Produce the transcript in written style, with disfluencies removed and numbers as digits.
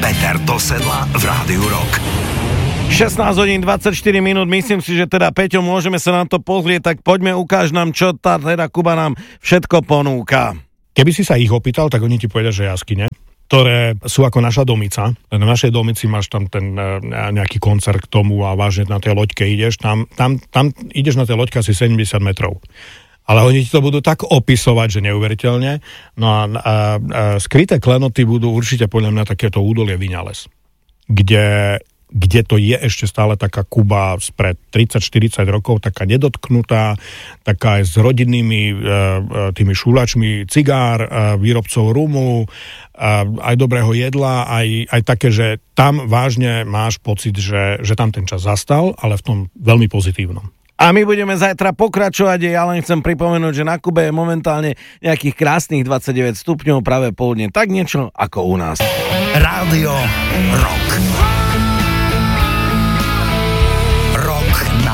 Peter Dosedla v Rádiu Rock. 16 hodín 24 minút, myslím si, že teda Peťo, môžeme sa na to pozrieť, tak poďme, ukáž nám, čo tá teda Kuba nám všetko ponúka. Keby si sa ich opýtal, tak oni ti povedia, že jaskyne, ktoré sú ako naša domica. Na našej domici máš tam ten nejaký koncert k tomu a vážne na tej loďke ideš. Tam ideš na tej loďke asi 70 metrov. Ale oni ti to budú tak opisovať, že neuveriteľne. No a skryté klenoty budú určite podľa mňa takéto údolie Viňales, kde to je ešte stále taká Kuba spred 30-40 rokov, taká nedotknutá, taká aj s rodinnými tými šúlačmi cigár, výrobcov rumu, aj dobrého jedla, aj také, že tam vážne máš pocit, že tam ten čas zastal, ale v tom veľmi pozitívnom. A my budeme zajtra pokračovať, ja len chcem pripomenúť, že na Kube je momentálne nejakých krásnych 29 stupňov, práve poludne, tak niečo ako u nás. Rádio Rock.